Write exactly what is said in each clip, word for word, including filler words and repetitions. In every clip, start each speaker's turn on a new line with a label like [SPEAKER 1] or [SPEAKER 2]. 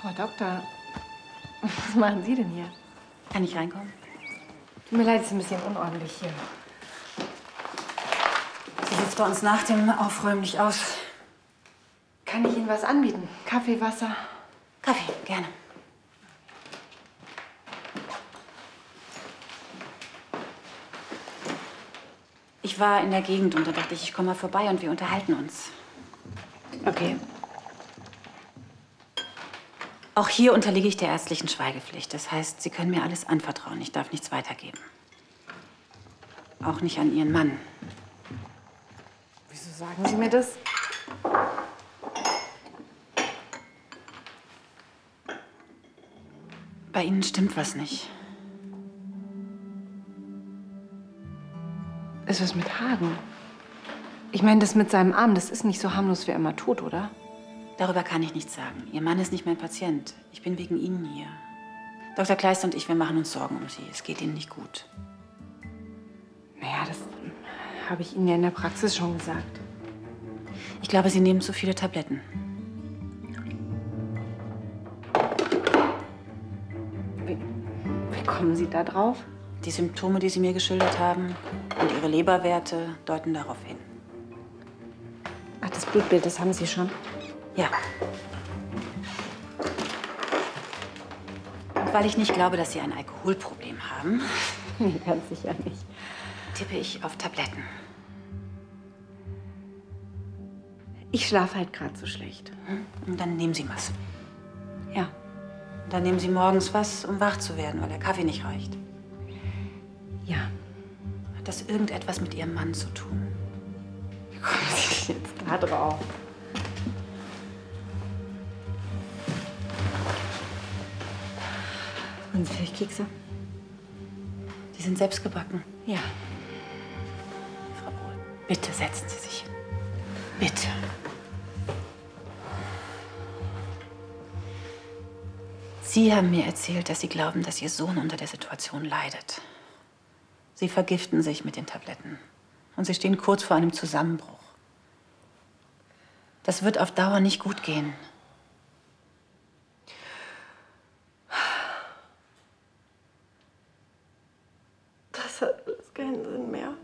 [SPEAKER 1] Frau Doktor, was machen Sie denn hier?
[SPEAKER 2] Kann ich reinkommen?
[SPEAKER 1] Tut mir leid, es ist ein bisschen unordentlich hier.
[SPEAKER 2] Wie sieht's bei uns nach dem Aufräumen nicht aus?
[SPEAKER 1] Kann ich Ihnen was anbieten? Kaffee, Wasser?
[SPEAKER 2] Kaffee, gerne. Ich war in der Gegend und da dachte ich, ich komme mal vorbei und wir unterhalten uns.
[SPEAKER 1] Okay.
[SPEAKER 2] Auch hier unterliege ich der ärztlichen Schweigepflicht. Das heißt, Sie können mir alles anvertrauen. Ich darf nichts weitergeben. Auch nicht an Ihren Mann.
[SPEAKER 1] Wieso sagen Sie mir das?
[SPEAKER 2] Bei Ihnen stimmt was nicht.
[SPEAKER 1] Ist was mit Hagen? Ich meine, das mit seinem Arm, das ist nicht so harmlos wie immer tot, oder?
[SPEAKER 2] Darüber kann ich nichts sagen. Ihr Mann ist nicht mein Patient. Ich bin wegen Ihnen hier. Doktor Kleist und ich, wir machen uns Sorgen um Sie. Es geht Ihnen nicht gut.
[SPEAKER 1] Naja, das habe ich Ihnen ja in der Praxis schon gesagt.
[SPEAKER 2] Ich glaube, Sie nehmen zu viele Tabletten.
[SPEAKER 1] Wie, wie kommen Sie da drauf?
[SPEAKER 2] Die Symptome, die Sie mir geschildert haben und Ihre Leberwerte deuten darauf hin.
[SPEAKER 1] Ach, das Blutbild, das haben Sie schon?
[SPEAKER 2] Ja. Und weil ich nicht glaube, dass Sie ein Alkoholproblem haben,
[SPEAKER 1] Nee, ganz sicher nicht.
[SPEAKER 2] tippe ich auf Tabletten.
[SPEAKER 1] Ich schlafe halt gerade so schlecht.
[SPEAKER 2] Und dann nehmen Sie was.
[SPEAKER 1] Ja.
[SPEAKER 2] Und dann nehmen Sie morgens was, um wach zu werden, weil der Kaffee nicht reicht.
[SPEAKER 1] Ja.
[SPEAKER 2] Hat das irgendetwas mit Ihrem Mann zu tun?
[SPEAKER 1] Wie kommen Sie jetzt da drauf?
[SPEAKER 2] Und vielleicht Kekse? Die sind selbst gebacken.
[SPEAKER 1] Ja.
[SPEAKER 2] Frau Bohl, bitte setzen Sie sich hin. Bitte. Sie haben mir erzählt, dass Sie glauben, dass Ihr Sohn unter der Situation leidet. Sie vergiften sich mit den Tabletten. Und Sie stehen kurz vor einem Zusammenbruch. Das wird auf Dauer nicht gut gehen.
[SPEAKER 1] Das hat alles keinen Sinn mehr.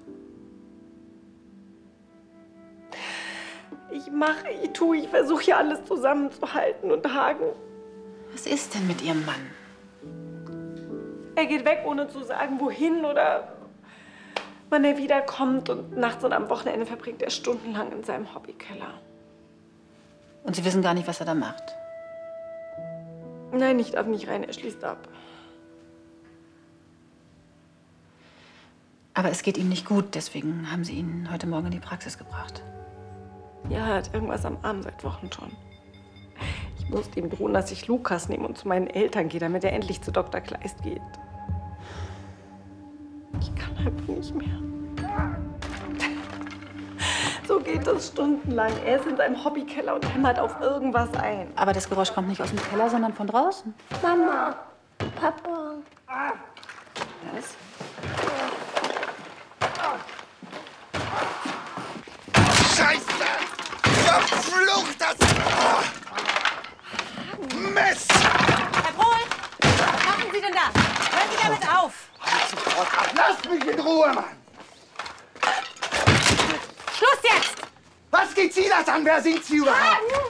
[SPEAKER 1] Ich mache, ich tue, ich versuche hier alles zusammenzuhalten und Hagen.
[SPEAKER 2] Was ist denn mit Ihrem Mann?
[SPEAKER 1] Er geht weg, ohne zu sagen, wohin oder wann er wiederkommt. Und nachts und am Wochenende verbringt er stundenlang in seinem Hobbykeller.
[SPEAKER 2] Und Sie wissen gar nicht, was er da macht?
[SPEAKER 1] Nein, ich darf nicht rein, er schließt ab.
[SPEAKER 2] Aber es geht ihm nicht gut, deswegen haben Sie ihn heute Morgen in die Praxis gebracht.
[SPEAKER 1] Ja, er hat irgendwas am Arm seit Wochen schon. Ich musste ihm drohen, dass ich Lukas nehme und zu meinen Eltern gehe, damit er endlich zu Doktor Kleist geht. Ich kann einfach nicht mehr. So geht es stundenlang. Er ist in seinem Hobbykeller und hämmert auf irgendwas ein.
[SPEAKER 2] Aber das Geräusch kommt nicht aus dem Keller, sondern von draußen.
[SPEAKER 3] Mama, Papa.
[SPEAKER 2] Was?
[SPEAKER 4] Scheiße! Verflucht das! Mist!
[SPEAKER 5] Herr Pohl, was machen Sie denn da? Hören Sie damit auf!
[SPEAKER 4] Halt sofort ab! Lasst mich in Ruhe, Mann!
[SPEAKER 5] Schluss jetzt!
[SPEAKER 4] Was geht Sie das an? Wer sind Sie überhaupt?